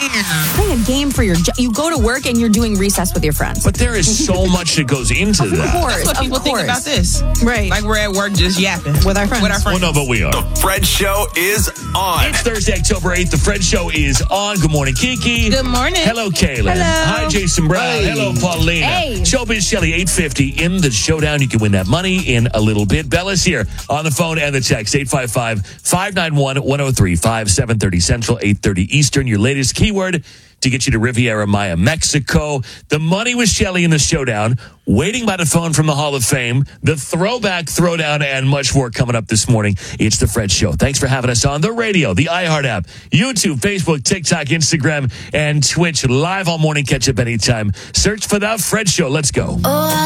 Playing a game for your job. You go to work and you're doing recess with your friends. But there is so much that goes into that. That's what people think about this. Right. Like we're at work just yapping. With our friends. Well, no, but we are. The Fred Show is on. It's Thursday, October 8th. The Fred Show is on. Good morning, Kiki. Good morning. Hello, Kayla. Hello. Hi, Jason Brown. Hello, Paulina. Hey. Showbiz Shelly, 850 in the showdown. You can win that money in a little bit. Bella's here on the phone and the text, 855-591-1035, 730 Central, 830 Eastern. Your latest keyword to get you to Riviera Maya, Mexico. The money with Shelly in the showdown. Waiting by the phone from the Hall of Fame. The throwback, throwdown, and much more coming up this morning. It's The Fred Show. Thanks for having us on the radio, the iHeart app, YouTube, Facebook, TikTok, Instagram, and Twitch. Live all morning. Catch up anytime. Search for The Fred Show. Let's go.